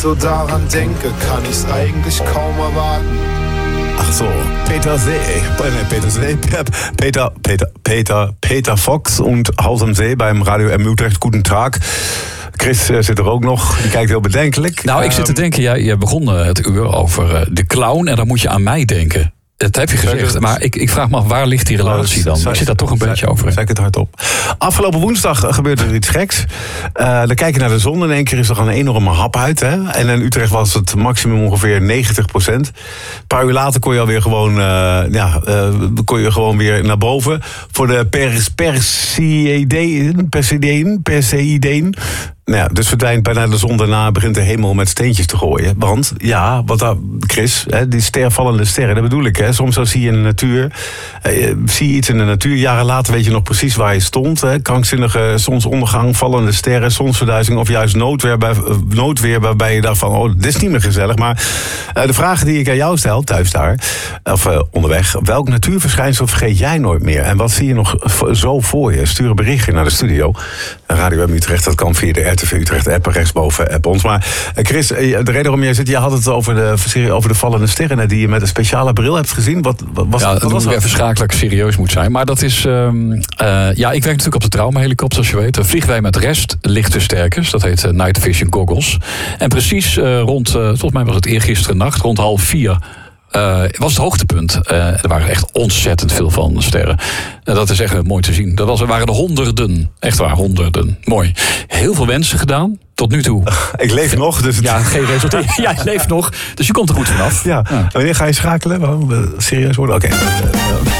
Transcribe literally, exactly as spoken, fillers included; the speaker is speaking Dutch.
so daran denke, kann ich's eigentlich kaum erwarten. Ach so, Peter See, äh, Peter See, Peter, Peter, Peter, Peter Fox und Haus am See beim Radio M Utrecht. Guten Tag. Chris uh, zit er ook nog, die kijkt heel bedenkelijk. Nou, ik zit te denken, jij, jij begon het uur over uh, de clown en dan moet je aan mij denken. Dat heb je gezegd, maar ik, ik vraag me af, waar ligt die relatie dan? Ik zit daar toch een beetje over in. Zeg ik het hardop. Afgelopen woensdag gebeurde er iets geks. Uh, dan kijk je naar de zon, in één keer is er een enorme hap uit. Hè? En in Utrecht was het maximum ongeveer negentig procent. Een paar uur later kon je alweer gewoon, uh, ja, uh, kon je gewoon weer naar boven. Voor de pers, Perseideen, Perseideen, Perseideen. Nou ja, dus verdwijnt bijna de zon, daarna begint de hemel met steentjes te gooien. Want, ja, wat daar, Chris, hè, die stervallende sterren, dat bedoel ik. Hè. Soms dan zie je in de natuur, eh, zie je iets in de natuur. Jaren later weet je nog precies waar je stond. Hè. Krankzinnige zonsondergang, vallende sterren, zonsverduistering of juist noodweer, bij, noodweer waarbij je dacht van, oh, dit is niet meer gezellig. Maar eh, de vragen die ik aan jou stel, thuis daar, of uh, onderweg, welk natuurverschijnsel vergeet jij nooit meer? En wat zie je nog zo voor je? Stuur een berichtje naar de studio. Radio M Utrecht, dat kan via de R T V Utrecht app, rechtsboven app ons. Maar Chris, de reden waarom jij zit, je had het over de, over de vallende sterren die je met een speciale bril hebt gezien. Wat, wat was, ja, wat dat was dat? Even schakelijk serieus moet zijn. Maar dat is, um, uh, ja, ik werk natuurlijk op de traumahelikopter, zoals je weet. Dan vliegen wij met rest lichtversterkers. Dat heet uh, night vision goggles. En precies uh, rond, uh, volgens mij was het eergisteren nacht, rond half vier. Uh, was het hoogtepunt. Uh, er waren echt ontzettend veel van sterren. Uh, dat is echt uh, mooi te zien. Dat was, er waren er honderden. Echt waar, honderden. Mooi. Heel veel wensen gedaan. Tot nu toe. Ik leef nog, dus... Het... Ja, geen resultaat. Ja, je leeft nog. Dus je komt er goed vanaf. Ja. Ja. Wanneer ga je schakelen? Serieus worden? Oké. Okay.